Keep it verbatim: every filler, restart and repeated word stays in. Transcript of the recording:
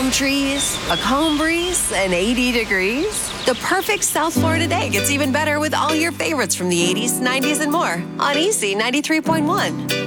palm trees, a calm breeze, and eighty degrees. The perfect South Florida day gets even better with all your favorites from the eighties, nineties, and more on Easy ninety-three point one.